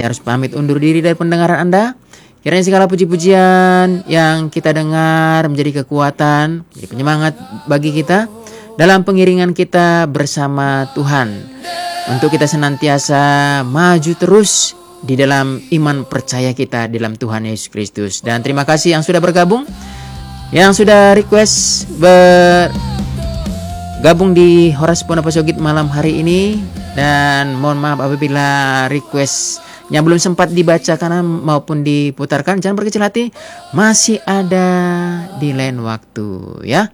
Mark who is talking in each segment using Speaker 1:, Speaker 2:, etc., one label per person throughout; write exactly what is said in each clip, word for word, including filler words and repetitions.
Speaker 1: Saya harus pamit undur diri dari pendengaran Anda. Kiranya segala puji-pujian yang kita dengar menjadi kekuatan, menjadi penyemangat bagi kita dalam pengiringan kita bersama Tuhan. Untuk kita senantiasa maju terus di dalam iman percaya kita dalam Tuhan Yesus Kristus. Dan terima kasih yang sudah bergabung, yang sudah request bergabung di Horas Pondok Pasogit malam hari ini. Dan mohon maaf apabila requestnya belum sempat dibacakan maupun diputarkan. Jangan berkecil hati, masih ada di lain waktu ya.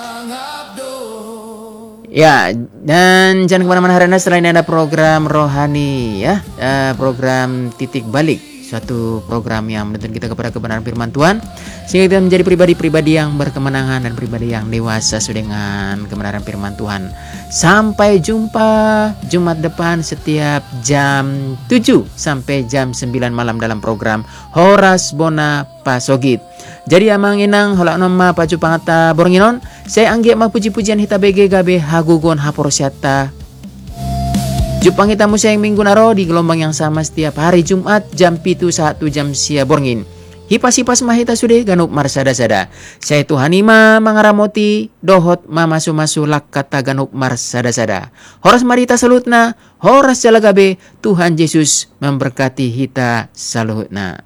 Speaker 1: Ya, dan jangan kemana-mana hari ini, selain ada program rohani ya, uh, program titik balik, suatu program yang menuntun kita kepada kebenaran firman Tuhan, sehingga kita menjadi pribadi-pribadi yang berkemenangan dan pribadi yang dewasa sesuai dengan kebenaran firman Tuhan. Sampai jumpa Jumat depan setiap jam tujuh sampai jam sembilan malam dalam program Horas Bona Pasogit. Jadi amang inang holak nama paju pangata boronginon. Saya anggi ma puji-pujian hita bege gabe hagugon haporosiata. Jupang kita musayang minggu naro di gelombang yang sama setiap hari Jumat jam pitu satu jam sia borngin. Hipas-hipas mahita sude ganup marsada-sada. Saya Tuhanima mangaramoti dohot mamasu-masu lak kata ganup marsada-sada. Horas marita salutna, horas jalagabe, Tuhan Yesus memberkati hita salutna.